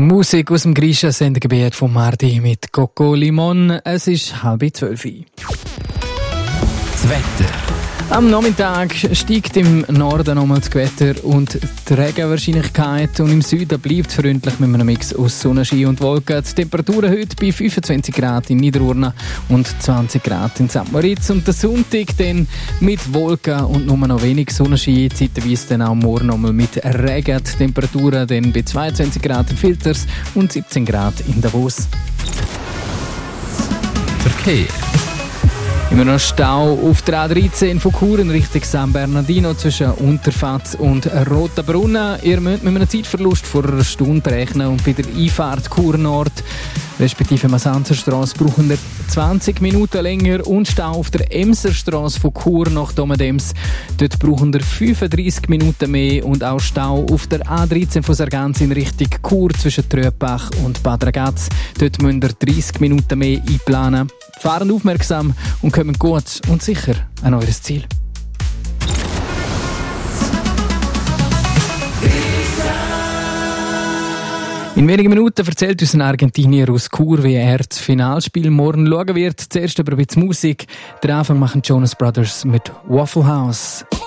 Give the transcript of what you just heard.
Musik aus dem griechischen Sendegebiet von Marti mit Coco Limon. Es ist 11:30. Das Wetter. Am Nachmittag steigt im Norden nochmal das Gewitter und die Regenwahrscheinlichkeit. Und im Süden bleibt freundlich mit einem Mix aus Sonnenschein und Wolken. Die Temperaturen heute bei 25 Grad in Niederurna und 20 Grad in St. Moritz. Und der Sonntag dann mit Wolken und nur noch wenig Sonnenschein. Zeitweise dann auch morgen nochmal mit Regen. Die Temperaturen dann bei 22 Grad in Filters und 17 Grad in Davos. Verkehr. Immer noch Stau auf der A13 von Chur in Richtung San Bernardino zwischen Unterfatz und Rotenbrunnen. Ihr müsst mit einem Zeitverlust von einer Stunde rechnen und bei der Einfahrt Chur Nord respektive Masanzerstrasse brauchen wir 20 Minuten länger und Stau auf der Emserstrasse von Chur nach Domadems. Dort brauchen wir 35 Minuten mehr und auch Stau auf der A13 von Sargans in Richtung Chur zwischen Tröpach und Bad Ragaz. Dort müssen wir 30 Minuten mehr einplanen. Fahren aufmerksam und kommen gut und sicher an eures Ziel. In wenigen Minuten erzählt uns ein Argentinier aus Chur, wie er das Finalspiel morgen schauen wird. Zuerst aber ein bisschen Musik. Den Anfang machen Jonas Brothers mit Waffle House.